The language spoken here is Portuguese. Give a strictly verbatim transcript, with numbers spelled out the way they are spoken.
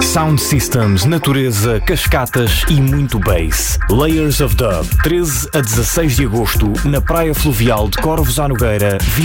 sound systems, natureza, cascatas e muito bass. Layers of Dub, treze a dezasseis de agosto, na Praia Fluvial de Corvos à Nogueira,